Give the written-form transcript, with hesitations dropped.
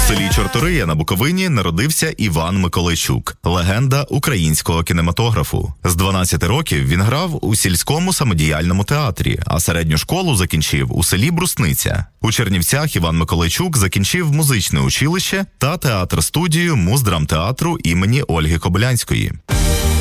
селі Чортория на Буковині народився Іван Миколайчук, легенда українського кінематографу. З 12 років він грав у сільському самодіяльному театрі, а середню школу закінчив у селі Брусниця. У Чернівцях Іван Миколайчук закінчив музичне училище та театр-студію Муздрамтеатру імені Ольги Кобилянської.